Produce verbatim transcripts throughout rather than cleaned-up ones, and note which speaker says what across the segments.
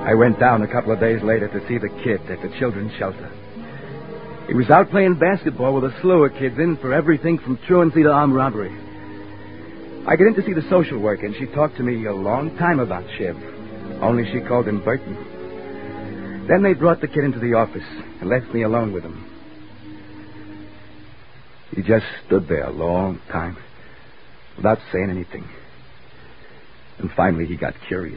Speaker 1: I went down a couple of days later to see the kid at the children's shelter. He was out playing basketball with a slew of kids in for everything from truancy to armed robbery. I got in to see the social worker, and she talked to me a long time about Shiv, only she called him Burton. Then they brought the kid into the office and left me alone with him. He just stood there a long time without saying anything. And finally he got curious.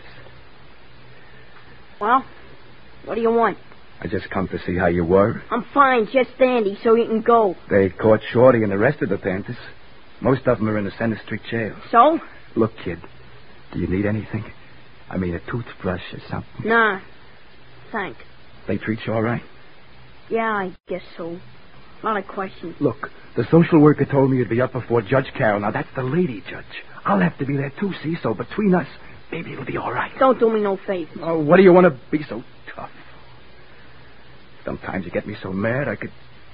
Speaker 2: Well, what do you want?
Speaker 1: I just come to see how you were.
Speaker 2: I'm fine, just dandy, so you can go.
Speaker 1: They caught Shorty and arrested the Panthers. Most of them are in the Center Street jail.
Speaker 2: So?
Speaker 1: Look, kid, do you need anything? I mean, a toothbrush or something?
Speaker 2: Nah, thanks.
Speaker 1: They treat you all right?
Speaker 2: Yeah, I guess so. Not a question.
Speaker 1: Look, the social worker told me you'd be up before Judge Carroll. Now, that's the lady judge. I'll have to be there, too, see? So between us, maybe it'll be all right.
Speaker 2: Don't do me no favors.
Speaker 1: Oh, what do you want to be so tough? Sometimes you get me so mad I could...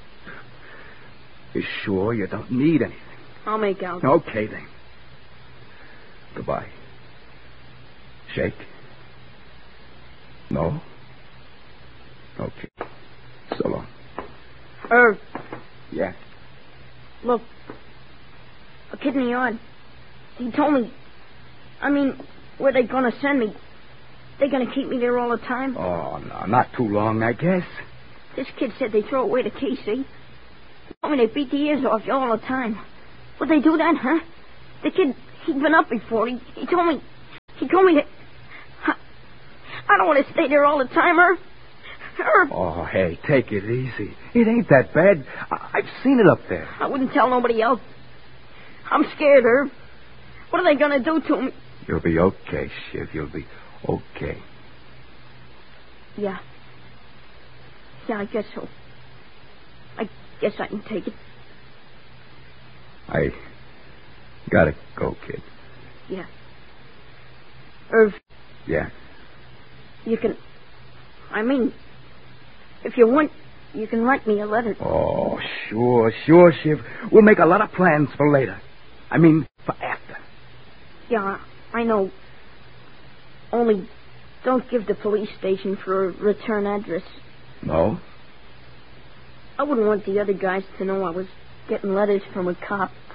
Speaker 1: You sure you don't need anything?
Speaker 2: I'll make out.
Speaker 1: Okay, then. Goodbye. Shake? No? Okay. So long.
Speaker 2: Irv.
Speaker 1: Yeah?
Speaker 2: Look. A kid in the yard. He told me... I mean, where they gonna send me? They gonna keep me there all the time?
Speaker 1: Oh, no, not too long, I guess.
Speaker 2: This kid said they throw away the key, see? He told me they beat the ears off you all the time. Would they do that, huh? The kid, he'd been up before. He, he told me... He told me that... I, I don't want to stay there all the time, Irv. Irv.
Speaker 1: Oh, hey, take it easy. It ain't that bad. I, I've seen it up there.
Speaker 2: I wouldn't tell nobody else. I'm scared, Irv. What are they going to do to me?
Speaker 1: You'll be okay, Shiv. You'll be okay.
Speaker 2: Yeah. Yeah, I guess so. I guess I can take it.
Speaker 1: I gotta go, kid.
Speaker 2: Yeah. Irv.
Speaker 1: Yeah?
Speaker 2: You can... I mean, if you want, you can write me a letter.
Speaker 1: Oh, sure, sure, Shiv. We'll make a lot of plans for later. I mean, for after.
Speaker 2: Yeah, I know. Only don't give the police station for a return address.
Speaker 1: No?
Speaker 2: I wouldn't want the other guys to know I was getting letters from a cop.